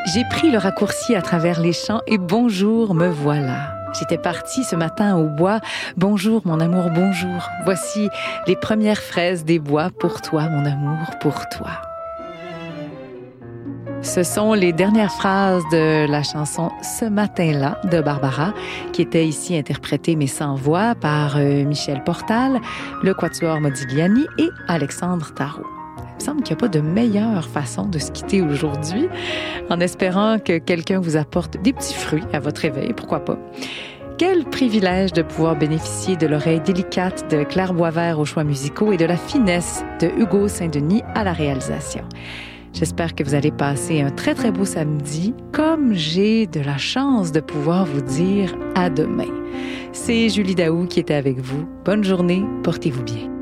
J'ai pris le raccourci à travers les champs et bonjour, me voilà. J'étais partie ce matin au bois. Bonjour, mon amour, bonjour. Voici les premières fraises des bois pour toi, mon amour, pour toi. Ce sont les dernières phrases de la chanson « Ce matin-là » de Barbara, qui était ici interprétée, mais sans voix, par Michel Portal, le Quatuor Modigliani et Alexandre Tarot. Il me semble qu'il n'y a pas de meilleure façon de se quitter aujourd'hui, en espérant que quelqu'un vous apporte des petits fruits à votre réveil, pourquoi pas. Quel privilège de pouvoir bénéficier de l'oreille délicate de Claire Boisvert aux choix musicaux et de la finesse de Hugo Saint-Denis à la réalisation. J'espère que vous allez passer un très, très beau samedi, comme j'ai de la chance de pouvoir vous dire à demain. C'est Julie Daou qui était avec vous. Bonne journée, portez-vous bien.